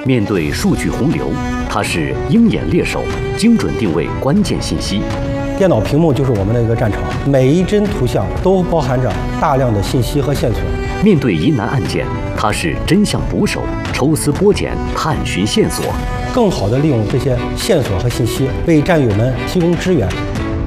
面对数据洪流，他是鹰眼猎手，精准定位关键信息。 电脑屏幕就是我们的一个战场，每一帧图像都包含着大量的信息和线索。 面对疑难案件，他是真相捕手，抽丝剥茧，探寻线索， 更好地利用这些线索和信息，为战友们提供支援。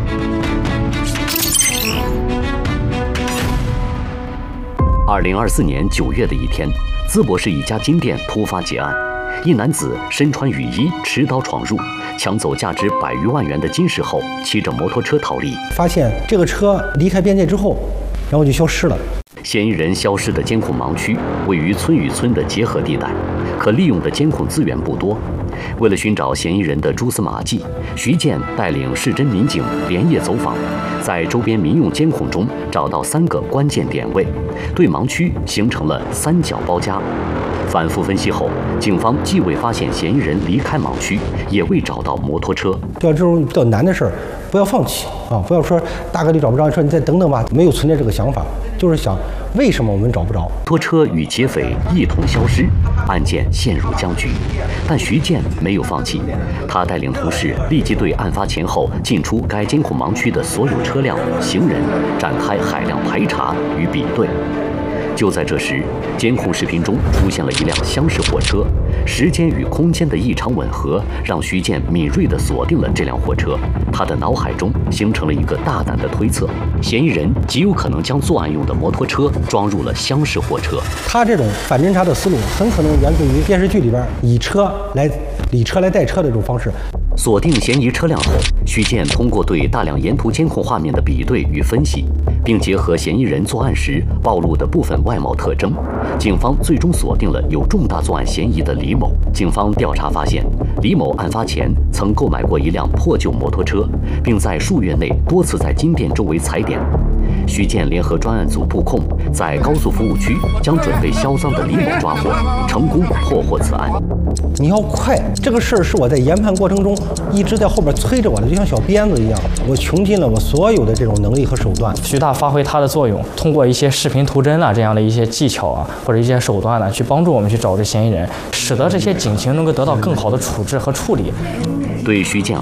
2024年9月的一天，淄博市一家金店突发劫案，一男子身穿雨衣，持刀闯入，抢走价值100余万元的金饰后，骑着摩托车逃离。 发现这个车离开边界之后，然后就消失了。 嫌疑人消失的监控盲区位于村与村的结合地带，可利用的监控资源不多。为了寻找嫌疑人的蛛丝马迹，徐建带领市侦民警连夜走访，在周边民用监控中找到3个关键点位，对盲区形成了3角包夹。反复分析后，警方既未发现嫌疑人离开盲区，也未找到摩托车。 像这种比较难的事儿，不要放弃啊！不要说大概率找不着，说你再等等吧，没有存在这个想法，就是想为什么我们找不着？ 摩托车与劫匪一同消失，案件陷入僵局。但徐建没有放弃，他带领同事立即对案发前后进出该监控盲区的所有车辆、行人展开海量排查与比对。就在这时，监控视频中出现了一辆厢式货车，时间与空间的异常吻合，让徐建敏锐地锁定了这辆货车。他的脑海中形成了一个大胆的推测：嫌疑人极有可能将作案用的摩托车装入了厢式货车。 他这种反侦查的思路，很可能源自于电视剧里边以车来带车的这种方式。 锁定嫌疑车辆后，徐建通过对大量沿途监控画面的比对与分析，并结合嫌疑人作案时暴露的部分外貌特征，警方最终锁定了有重大作案嫌疑的李某。警方调查发现，李某案发前曾购买过一辆破旧摩托车，并在数月内多次在金店周围踩点。徐建联合专案组布控，在高速服务区将准备销赃的李某抓获，成功破获此案。 你要快，这个事儿是我在研判过程中一直在后边催着我的，就像小鞭子一样，我穷尽了我所有的这种能力和手段。 徐大发挥他的作用，通过一些视频图侦这样的一些技巧或者一些手段去帮助我们去找这嫌疑人，使得这些警情能够得到更好的处置和处理。 对徐建